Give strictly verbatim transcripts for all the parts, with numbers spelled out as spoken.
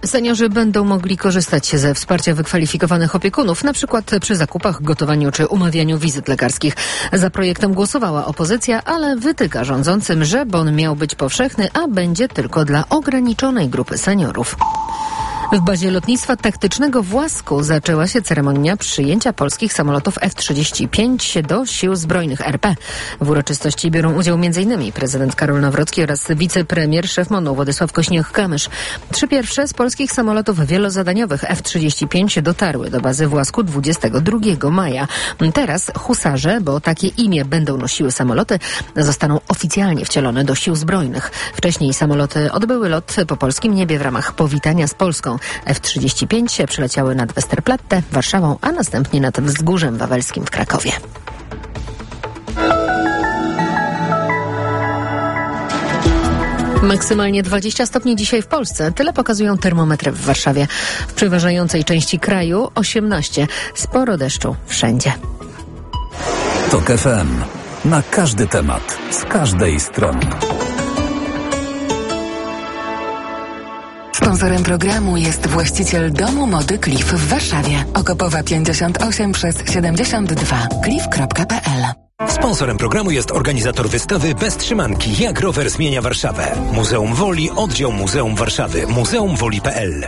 Seniorzy będą mogli korzystać ze wsparcia wykwalifikowanych opiekunów, na przykład przy zakupach, gotowaniu czy umawianiu wizyt lekarskich. Za projektem głosowała opozycja, ale wytyka rządzącym, że bon miał być powszechny, a będzie tylko dla ograniczonej grupy seniorów. W bazie lotnictwa taktycznego w Łasku zaczęła się ceremonia przyjęcia polskich samolotów F trzydzieści pięć do sił zbrojnych R P. W uroczystości biorą udział m.in. prezydent Karol Nawrocki oraz wicepremier, szef MON-u Władysław Kośniak-Kamysz. Trzy pierwsze z polskich samolotów wielozadaniowych F trzydzieści pięć dotarły do bazy w Łasku dwudziestego drugiego maja. Teraz husarze, bo takie imię będą nosiły samoloty, zostaną oficjalnie wcielone do sił zbrojnych. Wcześniej samoloty odbyły lot po polskim niebie w ramach powitania z Polską. F trzydzieści pięć przyleciały nad Westerplatte, Warszawą, a następnie nad Wzgórzem Wawelskim w Krakowie. Maksymalnie dwadzieścia stopni dzisiaj w Polsce. Tyle pokazują termometry w Warszawie. W przeważającej części kraju osiemnaście. Sporo deszczu wszędzie. TOK F M. Na każdy temat. Z każdej strony. Sponsorem programu jest właściciel domu mody Cliff w Warszawie. Okopowa pięćdziesiąt osiem przez siedemdziesiąt dwa. cliff kropka p l. Sponsorem programu jest organizator wystawy Bez trzymanki. Jak rower zmienia Warszawę. Muzeum Woli, oddział Muzeum Warszawy. muzeum woli kropka p l.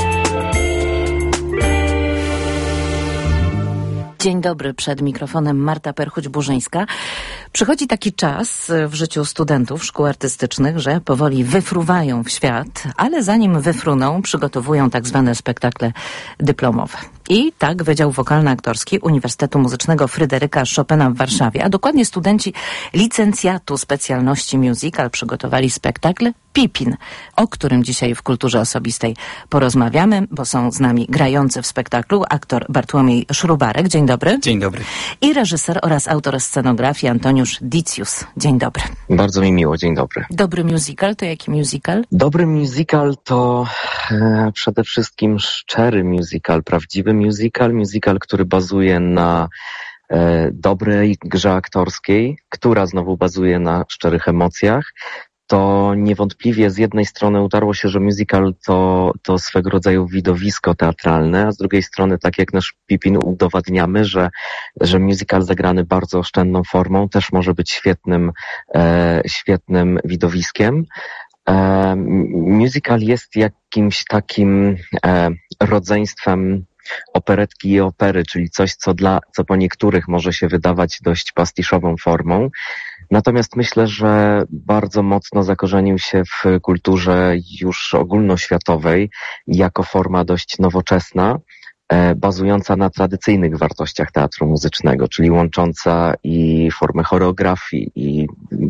Dzień dobry, przed mikrofonem Marta Perchuć-Burzyńska. Przychodzi taki czas w życiu studentów szkół artystycznych, że powoli wyfruwają w świat, ale zanim wyfruną, przygotowują tak zwane spektakle dyplomowe. I tak Wydział Wokalno-Aktorski Uniwersytetu Muzycznego Fryderyka Chopina w Warszawie, a dokładnie studenci licencjatu specjalności musical przygotowali spektakl Pipin, o którym dzisiaj w Kulturze Osobistej porozmawiamy, bo są z nami grający w spektaklu aktor Bartłomiej Szrubarek. Dzień dobry. Dzień dobry. I reżyser oraz autor scenografii Antoniusz Dicjus. Dzień dobry. Bardzo mi miło, dzień dobry. Dobry musical to jaki musical? Dobry musical to e, przede wszystkim szczery musical, prawdziwy musical, musical, który bazuje na e, dobrej grze aktorskiej, która znowu bazuje na szczerych emocjach. To niewątpliwie z jednej strony utarło się, że musical to, to swego rodzaju widowisko teatralne, a z drugiej strony, tak jak nasz Pipin, udowadniamy, że, że musical zagrany bardzo oszczędną formą też może być świetnym, e, świetnym widowiskiem. E, musical jest jakimś takim e, rodzeństwem operetki i opery, czyli coś, co dla, co po niektórych może się wydawać dość pastiszową formą. Natomiast myślę, że bardzo mocno zakorzenił się w kulturze już ogólnoświatowej jako forma dość nowoczesna, e, bazująca na tradycyjnych wartościach teatru muzycznego, czyli łącząca i formę choreografii i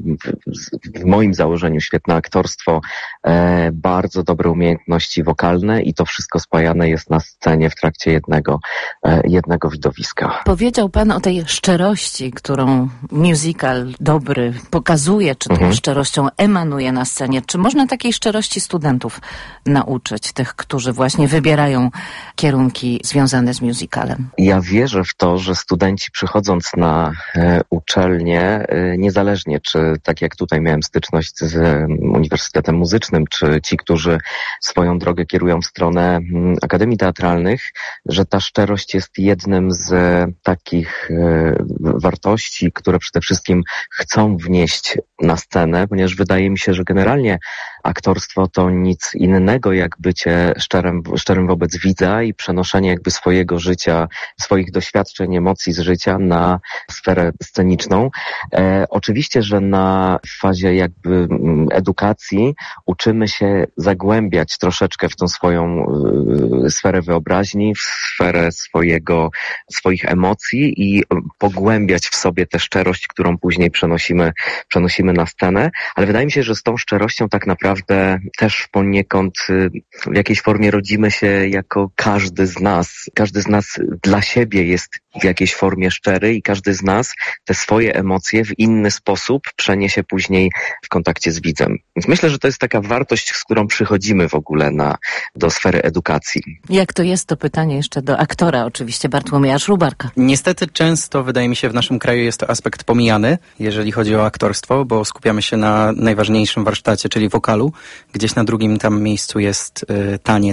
w, w moim założeniu świetne aktorstwo, e, bardzo dobre umiejętności wokalne i to wszystko spajane jest na scenie w trakcie jednego, e, jednego widowiska. Powiedział pan o tej szczerości, którą musical dobry pokazuje, czy tą mhm. szczerością emanuje na scenie. Czy można takiej szczerości studentów nauczyć, tych, którzy właśnie wybierają kierunki związane z musicalem? Ja wierzę w to, że studenci przychodząc na e, uczelnię, e, niezależnie czy tak jak tutaj miałem styczność z e, Uniwersytetem Muzycznym, czy ci, którzy swoją drogę kierują w stronę m, akademii teatralnych, że ta szczerość jest jednym z e, takich e, wartości, które przede wszystkim chcą wnieść na scenę, ponieważ wydaje mi się, że generalnie aktorstwo to nic innego jak bycie szczerym, szczerym wobec widza i przenoszenie jakby swojego życia, swoich doświadczeń, emocji z życia na sferę sceniczną. E, oczywiście, że na fazie jakby edukacji uczymy się zagłębiać troszeczkę w tą swoją y, sferę wyobraźni, w sferę swojego, swoich emocji i pogłębiać w sobie tę szczerość, którą później przenosimy, przenosimy na scenę, ale wydaje mi się, że z tą szczerością tak naprawdę też poniekąd w jakiejś formie rodzimy się jako każdy z nas. Każdy z nas dla siebie jest w jakiejś formie szczery i każdy z nas te swoje emocje w inny sposób przeniesie później w kontakcie z widzem. Więc myślę, że to jest taka wartość, z którą przychodzimy w ogóle na, do sfery edukacji. Jak to jest, to pytanie jeszcze do aktora, oczywiście Bartłomieja Szrubarka. Niestety często, wydaje mi się, w naszym kraju jest to aspekt pomijany, jeżeli chodzi o aktorstwo, bo skupiamy się na najważniejszym warsztacie, czyli wokalu. Gdzieś na drugim tam miejscu jest y, taniec,